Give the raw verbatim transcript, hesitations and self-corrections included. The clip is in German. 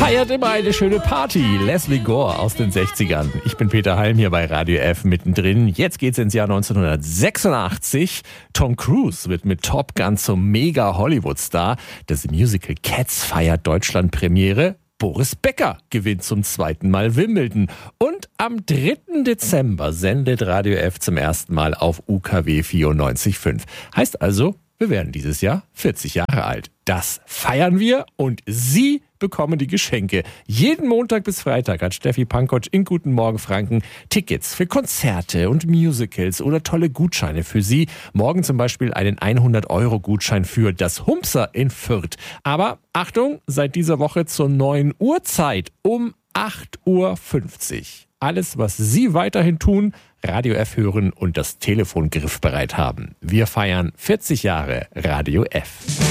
feiert immer eine schöne Party. Leslie Gore aus den sechzigern. Ich bin Peter Halm hier bei Radio F mittendrin. Jetzt geht's ins Jahr neunzehnhundertsechsundachtzig. Tom Cruise wird mit Top Gun zum Mega-Hollywood-Star. Das Musical Cats feiert Deutschland-Premiere. Boris Becker gewinnt zum zweiten Mal Wimbledon. Und am dritten Dezember sendet Radio F zum ersten Mal auf U K W vierundneunzig Komma fünf. Heißt also, wir werden dieses Jahr vierzig Jahre alt. Das feiern wir und Sie bekommen die Geschenke. Jeden Montag bis Freitag hat Steffi Pankotsch in Guten Morgen Franken Tickets für Konzerte und Musicals oder tolle Gutscheine für Sie. Morgen zum Beispiel einen hundert Euro Gutschein für das Humpser in Fürth. Aber Achtung, seit dieser Woche zur neuen Uhrzeit um acht Uhr fünfzig. Alles, was Sie weiterhin tun, Radio F hören und das Telefon griffbereit haben. Wir feiern vierzig Jahre Radio F.